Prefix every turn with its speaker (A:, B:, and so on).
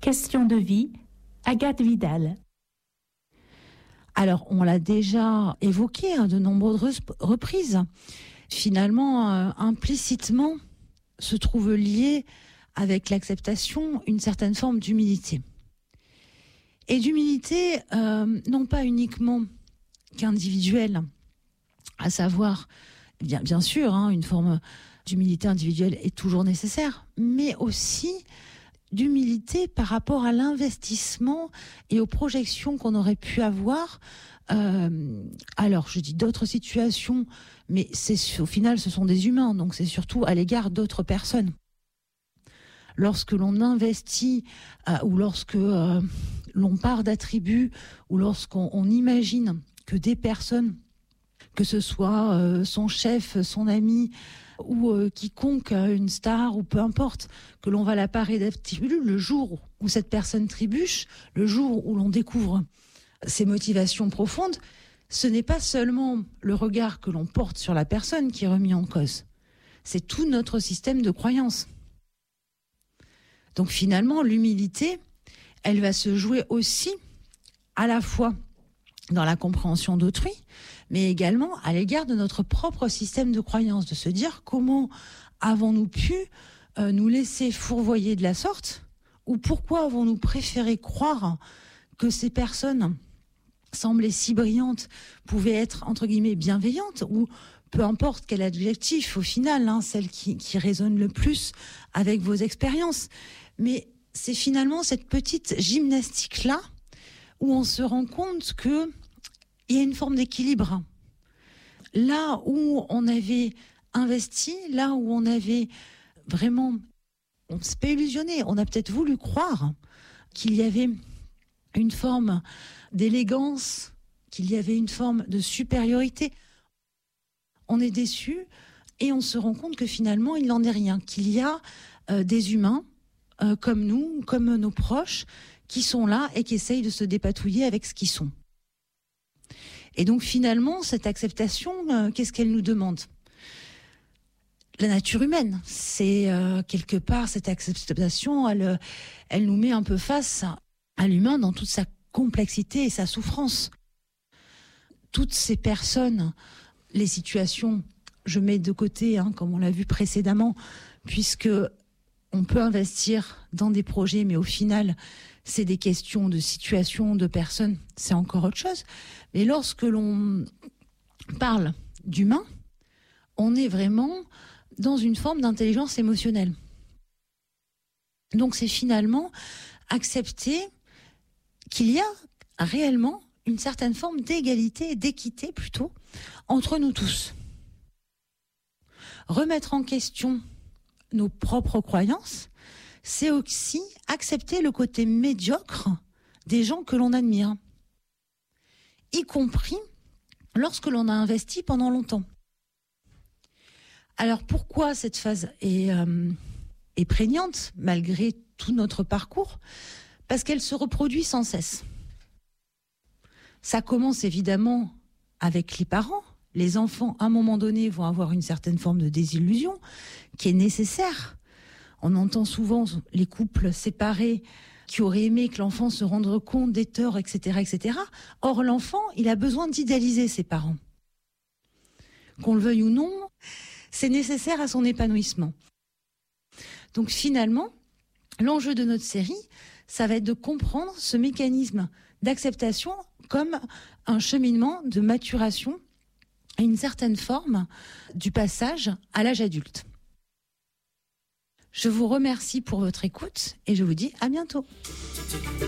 A: Question de vie, Agathe Vidal.
B: Alors, on l'a déjà évoqué de nombreuses reprises. Finalement, implicitement, se trouve liée avec l'acceptation une certaine forme d'humilité. Et d'humilité, non pas uniquement qu'individuelle, à savoir, bien sûr, une forme d'humilité individuelle est toujours nécessaire, mais aussi d'humilité par rapport à l'investissement et aux projections qu'on aurait pu avoir. Alors, je dis d'autres situations, mais au final, ce sont des humains, donc c'est surtout à l'égard d'autres personnes. Lorsque l'on investit ou lorsque l'on part d'attributs ou lorsqu'on imagine que des personnes, que ce soit son chef, son ami ou quiconque, une star ou peu importe, que l'on va la parer d'attributs, le jour où cette personne trébuche, le jour où l'on découvre ses motivations profondes, ce n'est pas seulement le regard que l'on porte sur la personne qui est remis en cause, c'est tout notre système de croyances. Donc finalement, l'humilité, elle va se jouer aussi à la fois dans la compréhension d'autrui, mais également à l'égard de notre propre système de croyances, de se dire comment avons-nous pu nous laisser fourvoyer de la sorte, ou pourquoi avons-nous préféré croire que ces personnes semblaient si brillantes, pouvaient être entre guillemets bienveillantes, ou peu importe quel adjectif au final, celle qui résonne le plus avec vos expériences. Mais c'est finalement cette petite gymnastique-là où on se rend compte qu'il y a une forme d'équilibre. Là où on avait investi, là où on avait vraiment, on ne s'est pas illusionné, on a peut-être voulu croire qu'il y avait une forme d'élégance, qu'il y avait une forme de supériorité. On est déçu et on se rend compte que finalement il n'en est rien, qu'il y a des humains comme nous, comme nos proches, qui sont là et qui essayent de se dépatouiller avec ce qu'ils sont. Et donc finalement, cette acceptation, qu'est-ce qu'elle nous demande ? La nature humaine, c'est quelque part cette acceptation, elle nous met un peu face à l'humain dans toute sa complexité et sa souffrance. Toutes ces personnes, les situations, je mets de côté, comme on l'a vu précédemment, puisque on peut investir dans des projets, mais au final, c'est des questions de situation, de personnes, c'est encore autre chose. Mais lorsque l'on parle d'humain, on est vraiment dans une forme d'intelligence émotionnelle. Donc c'est finalement accepter qu'il y a réellement une certaine forme d'égalité et d'équité plutôt entre nous tous. Remettre en question nos propres croyances, c'est aussi accepter le côté médiocre des gens que l'on admire, y compris lorsque l'on a investi pendant longtemps. Alors pourquoi cette phase est prégnante malgré tout notre parcours ? Parce qu'elle se reproduit sans cesse. Ça commence évidemment avec les parents. Les enfants, à un moment donné, vont avoir une certaine forme de désillusion qui est nécessaire. On entend souvent les couples séparés qui auraient aimé que l'enfant se rende compte des torts, etc., etc. Or, l'enfant, il a besoin d'idéaliser ses parents. Qu'on le veuille ou non, c'est nécessaire à son épanouissement. Donc finalement, l'enjeu de notre série, ça va être de comprendre ce mécanisme d'acceptation comme un cheminement de maturation à une certaine forme du passage à l'âge adulte. Je vous remercie pour votre écoute et je vous dis à bientôt.